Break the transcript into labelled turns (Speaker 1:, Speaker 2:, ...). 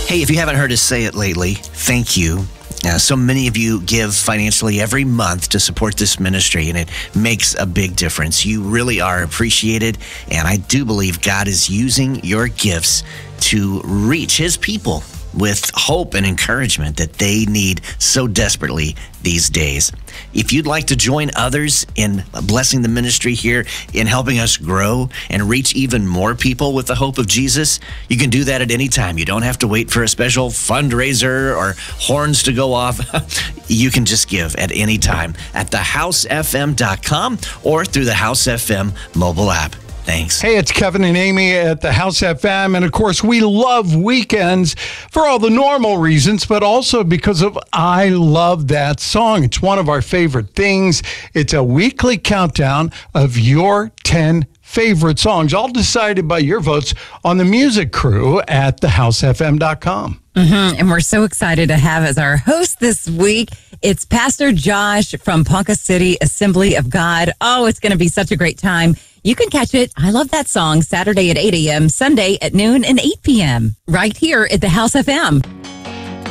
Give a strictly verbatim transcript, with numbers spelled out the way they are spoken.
Speaker 1: Hey, if you haven't heard us say it lately, thank you. Uh, so many of you give financially every month to support this ministry, and it makes a big difference. You really are appreciated, and I do believe God is using your gifts to reach His people with hope and encouragement that they need so desperately these days. If you'd like to join others in blessing the ministry here, in helping us grow and reach even more people with the hope of Jesus, you can do that at any time. You don't have to wait for a special fundraiser or horns to go off. You can just give at any time at the house f m dot com or through the House F M mobile app. Thanks.
Speaker 2: Hey, it's Kevin and Amy at the House F M. And of course, we love weekends for all the normal reasons, but also because of I Love That Song. It's one of our favorite things. It's a weekly countdown of your ten favorite songs, all decided by your votes on the music crew at the house f m dot com.
Speaker 3: Mm-hmm. And we're so excited to have as our host this week, it's Pastor Josh from Ponca City Assembly of God. Oh, it's going to be such a great time. You can catch it, I Love That Song, Saturday at eight a.m., Sunday at noon and eight p.m. right here at the House F M.